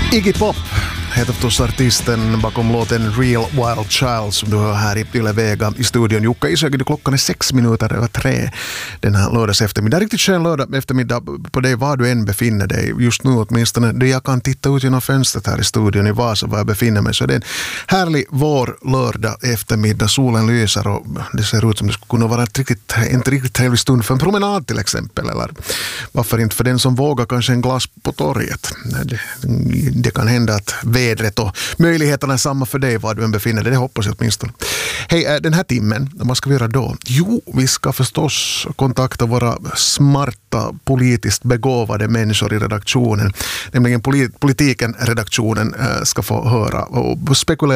Iggy Pop heter förstås artisten bakom låten Real Wild Child som du hör här i Yle Vega i studion. Jukka Isögedy, klockan är 6:06 den här lördags eftermiddag. Riktigt skön lördag eftermiddag på dig var du än befinner dig. Just nu åtminstone det jag kan titta ut genom fönstret här i studion i Vasa var jag befinner mig. Så det är en härlig vår lördag eftermiddag. Solen lyser och det ser ut som det skulle kunna vara en riktigt trevlig stund för en promenad till exempel. Eller varför inte för den som vågar kanske en glass på torget. Det kan hända att vädret och möjligheterna är samma för dig var du än befinner dig. Det hoppas jag åtminstone. Hej, den här timmen, vad ska vi göra då? Jo, vi ska förstås kontakta våra smarta, politiskt begåvade människor i redaktionen. Nämligen politiken-redaktionen ska få höra och spekulera